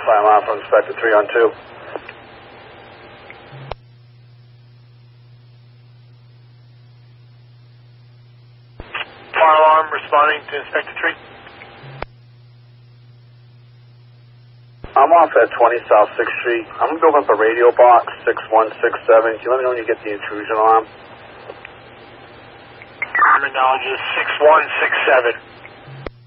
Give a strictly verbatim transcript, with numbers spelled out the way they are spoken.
Fire alarm from Inspector three on two. Fire alarm responding to Inspector three. I'm off at twenty South sixth Street. I'm going to build up a radio box, six one six seven. Can you let me know when you get the intrusion alarm? Terminologist six one six seven.